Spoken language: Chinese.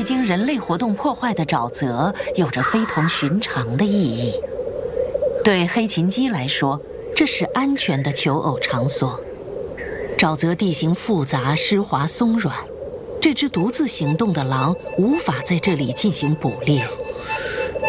未经人类活动破坏的沼泽有着非同寻常的意义。对黑琴鸡来说，这是安全的求偶场所。沼泽地形复杂、湿滑松软，这只独自行动的狼无法在这里进行捕猎。